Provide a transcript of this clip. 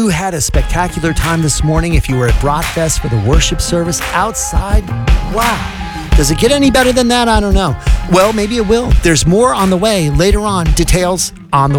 you had a spectacular time this morning, if you were at Bratfest for the worship service outside, wow. Does it get any better than that? I don't know. Well, maybe it will. There's more on the way later on. Details on the